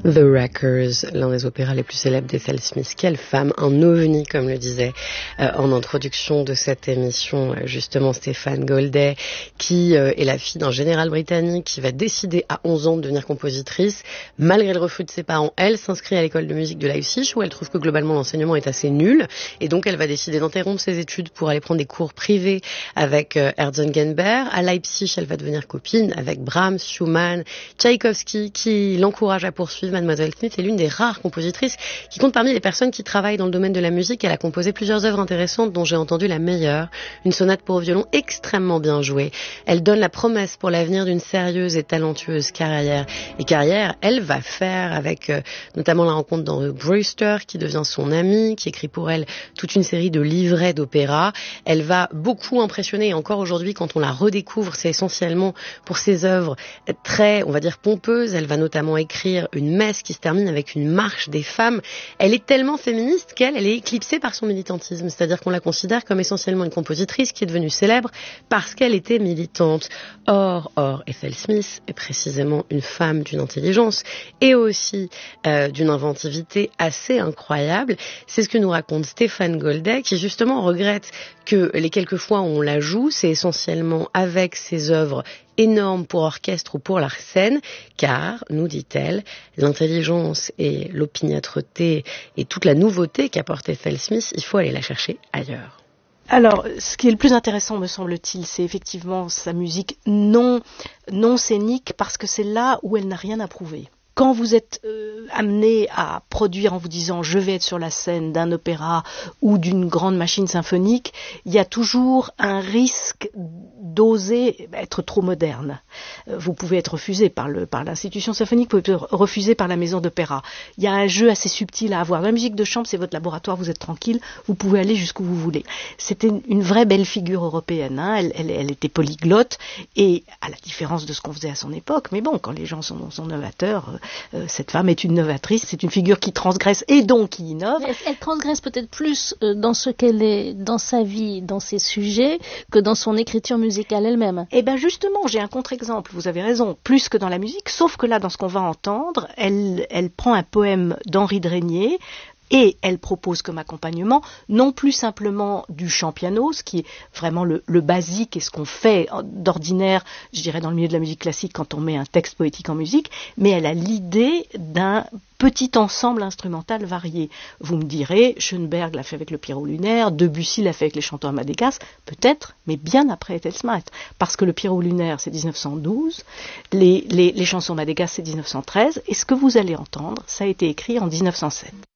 The Wreckers, l'un des opéras les plus célèbres d'Ethel Smith. Quelle femme, un ovni, comme le disait en introduction de cette émission, justement Stéphane Goldey, qui est la fille d'un général britannique qui va décider à 11 ans de devenir compositrice. Malgré le refus de ses parents, elle s'inscrit à l'école de musique de Leipzig, où elle trouve que globalement l'enseignement est assez nul, et donc elle va décider d'interrompre ses études pour aller prendre des cours privés avec Herzengenberg. À Leipzig, elle va devenir copine avec Brahms, Schumann, Tchaïkovski, qui l'encourage à poursuivre. Mademoiselle Smith est l'une des rares compositrices qui compte parmi les personnes qui travaillent dans le domaine de la musique. Elle a composé plusieurs œuvres intéressantes, dont j'ai entendu la meilleure, une sonate pour violon extrêmement bien jouée. Elle donne la promesse pour l'avenir d'une sérieuse et talentueuse carrière. Et carrière, elle va faire avec notamment la rencontre dans Brewster, qui devient son amie, qui écrit pour elle toute une série de livrets d'opéra. Elle va beaucoup impressionner, et encore aujourd'hui, quand on la redécouvre, c'est essentiellement pour ses œuvres très, on va dire, pompeuses. Elle va notamment écrire une messe qui se termine avec une marche des femmes. Elle est tellement féministe qu'elle est éclipsée par son militantisme, c'est-à-dire qu'on la considère comme essentiellement une compositrice qui est devenue célèbre parce qu'elle était militante. Or, Ethel Smith est précisément une femme d'une intelligence et aussi d'une inventivité assez incroyable. C'est ce que nous raconte Stéphane Goldey, qui justement regrette que les quelques fois où on la joue, c'est essentiellement avec ses œuvres énormes pour orchestre ou pour la scène, car, nous dit-elle, l'intelligence et l'opiniâtreté et toute la nouveauté qu'apporte Ethel Smith, il faut aller la chercher ailleurs. Alors, ce qui est le plus intéressant, me semble-t-il, c'est effectivement sa musique non scénique, parce que c'est là où elle n'a rien à prouver. Quand vous êtes amené à produire en vous disant « je vais être sur la scène d'un opéra ou d'une grande machine symphonique », il y a toujours un risque d'oser être trop moderne. Vous pouvez être refusé par l'institution symphonique, vous pouvez être refusé par la maison d'opéra. Il y a un jeu assez subtil à avoir. La musique de chambre, c'est votre laboratoire, vous êtes tranquille, vous pouvez aller jusqu'où vous voulez. C'était une vraie belle figure européenne, hein. Elle était polyglotte, et à la différence de ce qu'on faisait à son époque, mais bon, quand les gens sont novateurs, cette femme est une novatrice, c'est une figure qui transgresse et donc qui innove. Elle transgresse peut-être plus dans ce qu'elle est, dans sa vie, dans ses sujets, que dans son écriture musicale elle-même. Eh bien justement, j'ai un contre-exemple, vous avez raison, plus que dans la musique, sauf que là, dans ce qu'on va entendre, elle prend un poème d'Henri de Régnier, et elle propose comme accompagnement non plus simplement du chant piano, ce qui est vraiment le basique et ce qu'on fait d'ordinaire, je dirais dans le milieu de la musique classique quand on met un texte poétique en musique, mais elle a l'idée d'un petit ensemble instrumental varié. Vous me direz, Schoenberg l'a fait avec le Pierrot lunaire, Debussy l'a fait avec les chanteurs Madégas, peut-être, mais bien après Ethel Smith, parce que le Pierrot lunaire c'est 1912, les chansons Madégas c'est 1913, et ce que vous allez entendre, ça a été écrit en 1907.